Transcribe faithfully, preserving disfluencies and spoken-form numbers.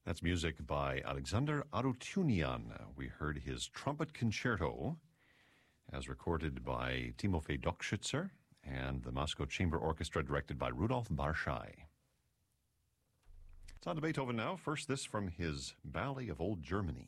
That's music by Alexander Arutunian. We heard his trumpet concerto as recorded by Timofey Dokshitzer and the Moscow Chamber Orchestra directed by Rudolf Barschai. It's on to Beethoven now. First, this from his Ballet of Old Germany.